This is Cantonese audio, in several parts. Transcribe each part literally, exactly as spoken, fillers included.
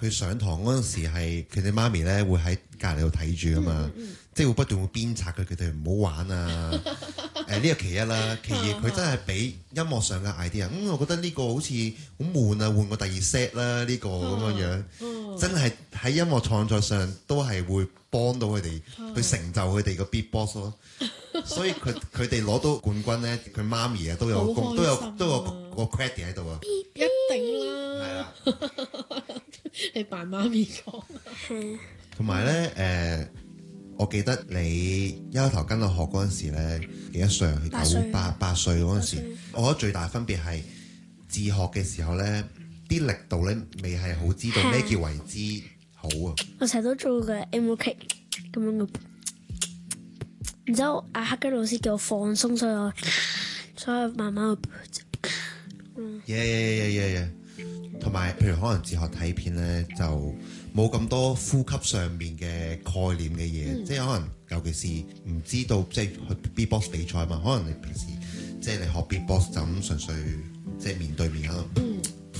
佢上堂嗰陣時係佢哋媽咪咧會喺隔離度睇住啊嘛，嗯嗯、即係會不斷會鞭策佢，佢哋唔好玩啊。誒呢個其一啦，其二佢真係俾音樂上嘅 idea，嗯，我覺得呢個好似好悶啊，換個第二 set 啦，呢、呢個咁樣樣，嗯、真係喺音樂創作上都係會幫到佢哋、嗯、去成就佢哋個 beatbox 咯。所以佢佢哋攞到冠軍咧，佢媽咪啊都有功，都有都有個 credit 喺度啊！ 一定啦， 係啦， 你扮媽咪講。 同埋咧誒，我記得你一開頭跟我學嗰陣時咧，幾多歲？九八八歲嗰陣時，我覺得最大分別係自學嘅時候咧，啲力度咧未係好知道咩叫為之好啊！ 我成日都做嘅 M O K 咁樣嘅。然之後阿黑雞老師叫我放鬆，所以我所以慢慢去。嗯。 耶耶耶耶耶！同埋譬如可能自學睇片咧，就冇咁多呼吸上面嘅概念嘅嘢，嗯、即係可能尤其是唔知道即係去 beatbox 比賽嘛，可能你平時即係你學 beatbox 就咁純粹即係面對面可能。嗯。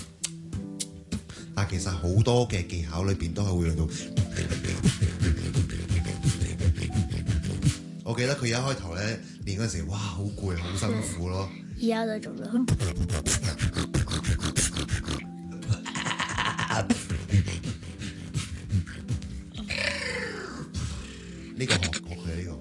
但其實好多嘅技巧裏邊都係會用到。我記得佢一開頭咧練嗰陣時，哇，好攰，好辛苦咯。 而家就做到。 呢個學學佢呢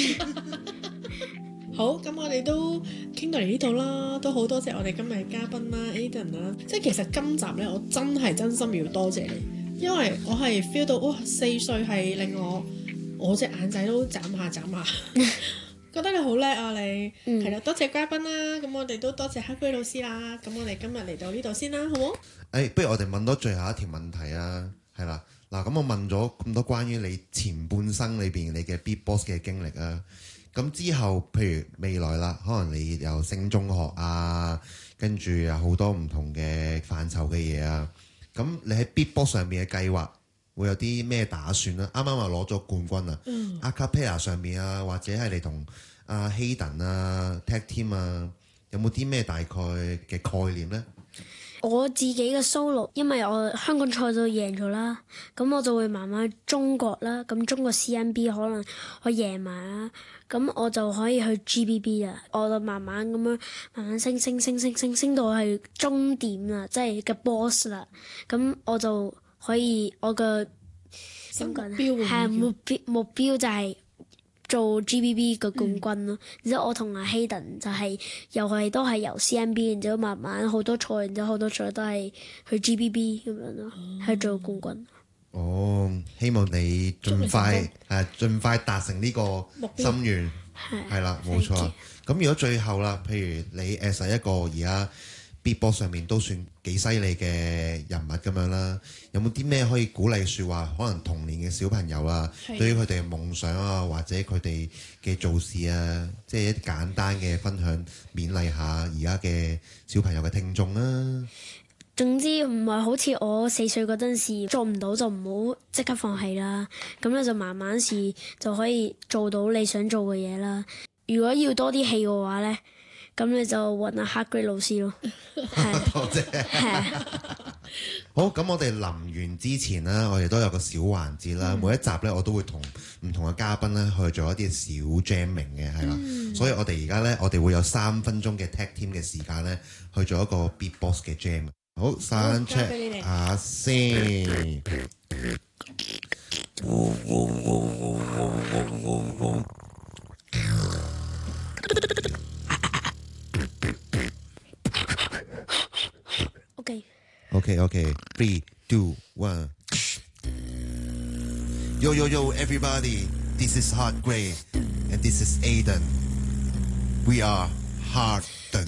個。 好，咁我哋都傾到嚟呢度啦，都好多謝我哋今日嘅嘉賓啦 ，Aiden 啦。即係其實今集咧，我真係真心要多謝你，因為我係 feel 到哇，四歲係令我。我隻眼仔都眨下眨下，覺得你好叻啊！你係啦、嗯，多謝嘉賓啦，咁我哋都多謝黑龜老師啦，咁我哋今日嚟到呢度先啦，好冇？誒、 哎，不如我哋問多最後一條問題啊，係啦，嗱，咁我問咗咁多關於你前半生裏邊你嘅 beatbox 嘅經歷啊，咁之後譬如未來啦，可能你又升中學啊，跟住有好多唔同嘅範疇嘅嘢啊，咁你喺 beatbox 上面嘅計劃會有啲咩打算啦？啱啱話攞咗冠軍啊， 嗯、a cappella 上面啊，或者係你同阿 Hayden 啊 tag team 啊，有冇啲咩大概嘅概念咧？ 我自己嘅 solo， 因為我香港賽就贏咗啦，咁我就會慢慢中國啦，咁中國 C N B 可能我贏埋啦，咁我就可以去 G B B 啦，我就慢慢咁樣慢慢升升升升升升到係終點啦，即係嘅 boss 啦，咁我就。可以，我個目標係目標目標就係做 G B B 嘅冠軍咯。嗯、然之後我同阿 Hayden 就係、是、又係都係由 C N B， 然之後慢慢好多賽，然之後好多賽都係去 G B B 咁樣咯，去、哦、做冠軍。 哦，希望你盡快誒盡快達成呢個心願，係啦，冇錯。咁如果最後啦，譬如你誒係一個而家beatbox上面都算幾犀利嘅人物咁樣啦，有冇啲咩可以鼓勵説話？可能童年嘅小朋友啊，的對於佢哋嘅夢想啊，或者佢哋嘅做事啊，即係一啲簡單嘅分享，勉勵下而家嘅小朋友嘅聽眾啦。 總之唔係好似我四歲嗰陣時做唔到就唔好即刻放棄啦，咁咧就慢慢試就可以做到你想做嘅嘢啦。如果要多啲氣嘅話咧，咁你就揾阿黑 Grade 老師咯。 多謝。係。好，咁我哋臨完之前呢，我哋都有個小環節啦。嗯、每一集呢，我都會同唔同嘅嘉賓呢去做一啲小 jamming 嘅，係啦。嗯、所以我哋而家呢，我哋會有三分鐘嘅 tag team 嘅時間呢，去做一個 beatbox 嘅 jam。好，三 check 下先。 Okay. Okay, okay. Three, two, one. Yo, yo, yo, everybody. This is Hard Grade, and this is Aiden. We are Hard.